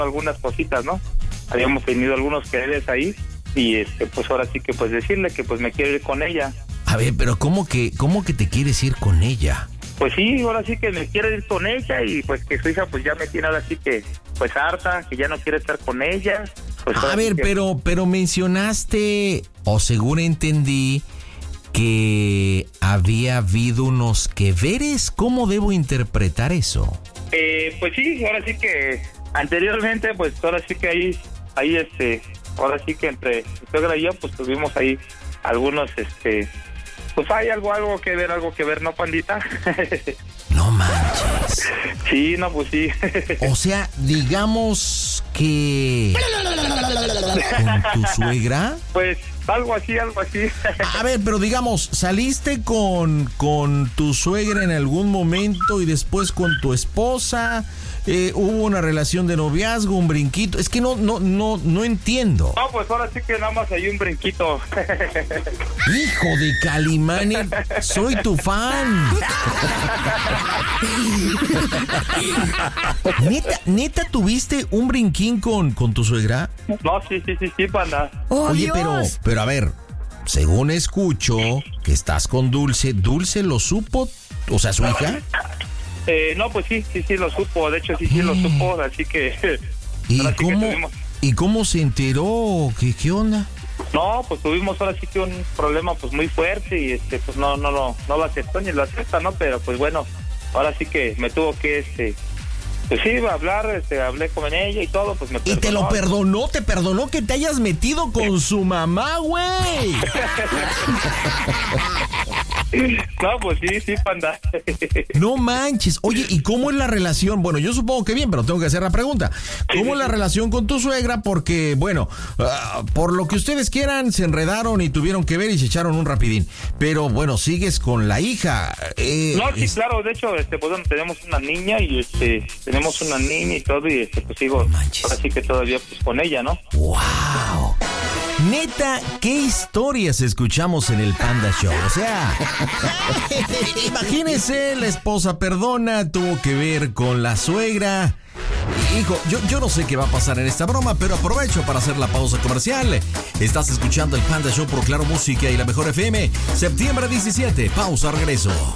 algunas cositas, ¿no? Habíamos tenido algunos quereres ahí y pues ahora sí que pues decirle que pues me quiero ir con ella. A ver, pero ¿cómo que te quieres ir con ella? Pues sí, ahora sí que me quiero ir con ella y pues que su hija pues ya me tiene ahora sí que pues harta, que ya no quiere estar con ella. Pues a ver, que... pero mencionaste, o según entendí, que había habido unos que veres. ¿Cómo debo interpretar eso? Pues sí, ahora sí que anteriormente, pues ahora sí que ahí ahora sí que entre mi suegra y yo, pues tuvimos ahí algunos, pues hay algo que ver, ¿no, pandita? No manches. Sí, no, pues sí. O sea, digamos que... ¿Con tu suegra? Pues algo así. A ver, pero digamos, ¿saliste con tu suegra en algún momento y después con tu esposa? ¿Hubo una relación de noviazgo, un brinquito? Es que no entiendo. No, pues ahora sí que nada más hay un brinquito. Hijo de Calimán, soy tu fan. ¿Neta tuviste un brinquín con tu suegra? No, sí, panda. ¡Oh, Oye, Dios! pero a ver, según escucho que estás con Dulce, ¿Dulce lo supo? O sea, ¿su hija? No, pues sí lo supo, de hecho sí lo supo, así que... ¿Y cómo se enteró? ¿Qué onda? No, pues tuvimos ahora sí que un problema pues muy fuerte y pues no lo aceptó ni lo acepta, ¿no? Pero pues bueno, ahora sí que me tuvo que pues sí, iba a hablar, hablé con ella y todo, pues me perdonó. ¿Y te lo perdonó? ¿Te perdonó que te hayas metido con su mamá, güey? No, pues sí, panda. No manches. Oye, ¿y cómo es la relación? Bueno, yo supongo que bien, pero tengo que hacer la pregunta. ¿Cómo es la relación con tu suegra? Porque, bueno, por lo que ustedes quieran, se enredaron y tuvieron que ver y se echaron un rapidín. Pero, bueno, sigues con la hija. No, sí, claro, de hecho, pues bueno, tenemos una niña y y todo, y pues sigo, ahora sí que todavía pues con ella, ¿no? ¡Wow! Neta, ¿qué historias escuchamos en el Panda Show? O sea, imagínense, la esposa perdona, tuvo que ver con la suegra. Hijo, yo no sé qué va a pasar en esta broma, pero aprovecho para hacer la pausa comercial. Estás escuchando el Panda Show por Claro Música y la Mejor FM. Septiembre 17, pausa, regreso.